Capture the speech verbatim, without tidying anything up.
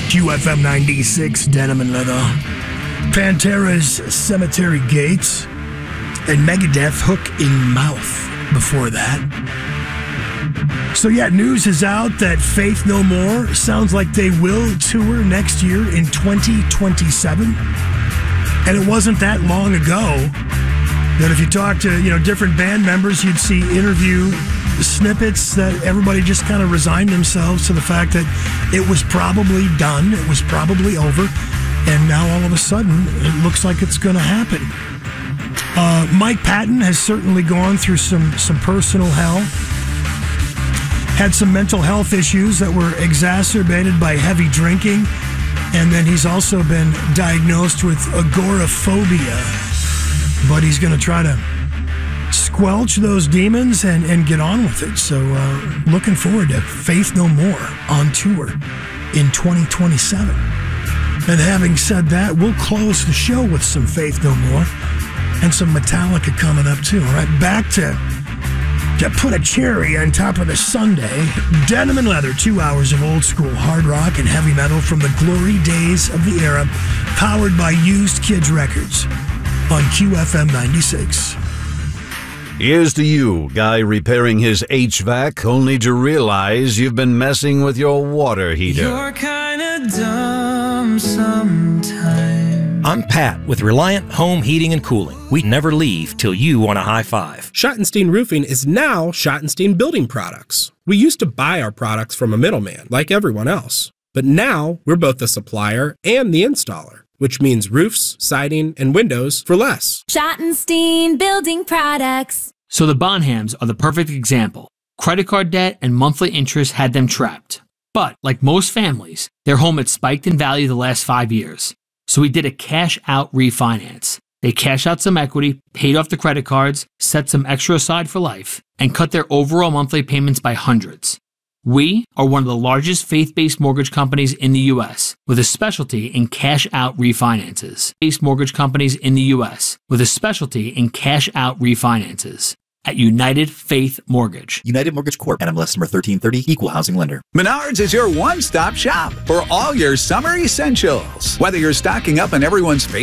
Q F M ninety-six, Denim and Leather. Pantera's Cemetery Gates. And Megadeth, Hook in Mouth before that. So yeah, news is out that Faith No More sounds like they will tour next year in twenty twenty-seven. And it wasn't that long ago that if you talk to, you know, different band members, you'd see interview snippets that everybody just kind of resigned themselves to the fact that it was probably done, it was probably over, and now all of a sudden it looks like it's going to happen. Uh, Mike Patton has certainly gone through some, some personal hell, had some mental health issues that were exacerbated by heavy drinking, and then he's also been diagnosed with agoraphobia, but he's going to try to squelch those demons and, and get on with it. So uh, looking forward to Faith No More on tour in twenty twenty-seven. And having said that, we'll close the show with some Faith No More and some Metallica coming up too. All right, back to, to put a cherry on top of the sundae. Denim and Leather, two hours of old school hard rock and heavy metal from the glory days of the era, powered by Used Kids Records on Q F M ninety-six. Here's to you, guy repairing his H V A C only to realize you've been messing with your water heater. You're kinda dumb sometimes. I'm Pat with Reliant Home Heating and Cooling. We never leave till you want a high five. Schottenstein Roofing is now Schottenstein Building Products. We used to buy our products from a middleman, like everyone else. But now we're both the supplier and the installer, which means roofs, siding, and windows for less. Schottenstein Building Products. So the Bonhams are the perfect example. Credit card debt and monthly interest had them trapped. But, like most families, their home had spiked in value the last five years. So we did a cash-out refinance. They cashed out some equity, paid off the credit cards, set some extra aside for life, and cut their overall monthly payments by hundreds. We are one of the largest faith-based mortgage companies in the U S with a specialty in cash-out refinances. Based mortgage companies in the U S with a specialty in cash-out refinances. At United Faith Mortgage. United Mortgage Corp. N M L S number thirteen thirty, Equal Housing Lender. Menards is your one-stop shop for all your summer essentials. Whether you're stocking up on everyone's favorite